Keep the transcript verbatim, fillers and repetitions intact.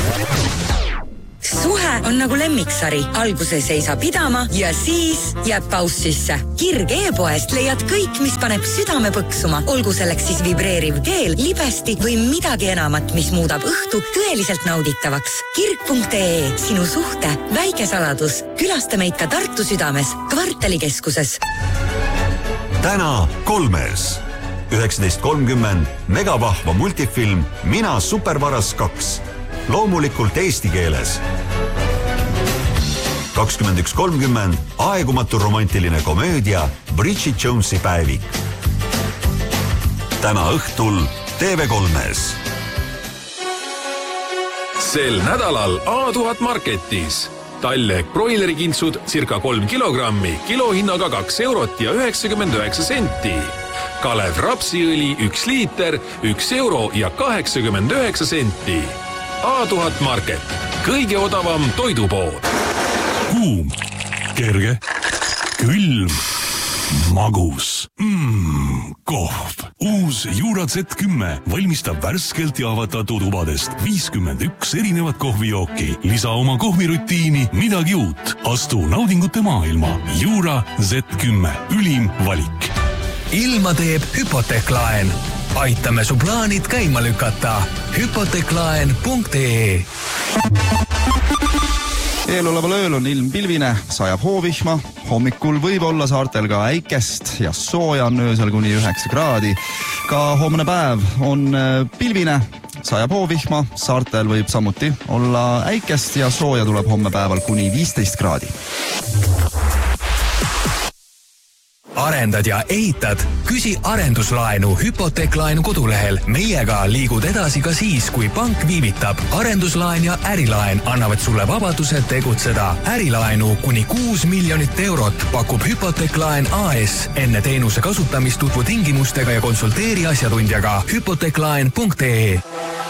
Suhe on nagu lemmiksari. Alguses ei saa pidama ja siis jääb paus sisse. Kirg e-poest leiad kõik, mis paneb südame põksuma. Olgu selleks siis vibreeriv keel, libesti või midagi enamat, mis muudab õhtu tõeliselt nauditavaks. kirg punkt ee, sinu suhte väike saladus. Külasta meid ka Tartu südames, Kvartalikeskuses. Täna kolmes. üheksateist kolmkümmend megavahva multifilm Mina supervaras kaks. Loomulikult eesti keeles. kakskümmend üks kolmkümmend aegumatu romantiline komöödia Bridget Jonesi päevik. Täna õhtul T V kolmes. Sel nädalal A tuhat Marketis. Talle broilerikintsud circa kolm kilogrammi, kilohinnaga kaks eurot ja üheksakümmend üheksa senti. Kalev rapsiõli üks liiter, üks euro ja kaheksakümmend üheksa senti. A tuhat Market. Kõige odavam toidupood. Kuum, kerge, külm, magus. Mmm, kohv. Uus Jura Z kümme valmistab värskelt ja avatatud ubadest viiskümmend üks erinevat kohvijooki. Lisa oma kohvirutiini midagi uut. Astu naudingute maailma. Jura Z kümme. Ülim valik. Ilma teeb hüpoteeklaen. Aitame su plaanid käima lükata. hüpoteeklaen punkt ee. Eeloleval ööl on ilm pilvine, sajab hoovihma, hommikul võib olla saartel ka äikest ja sooja on öösel kuni üheksa kraadi. Ka homne päev on pilvine, sajab hoovihma, saartel võib samuti olla äikest ja sooja tuleb homme päeval kuni viisteist kraadi. Arendad ja ehitad? Küsi arenduslaenu hüpoteeklaenu kodulehel. Meiega liigud edasi ka siis, kui pank viivitab. Arenduslaen ja ärilaen annavad sulle vabaduse tegutseda. Ärilaenu kuni kuus miljonit eurot pakub hüpoteeklaen A S. Enne teenuse kasutamist tutvu tingimustega ja konsulteeri asjatundjaga hüpoteeklaen punkt ee.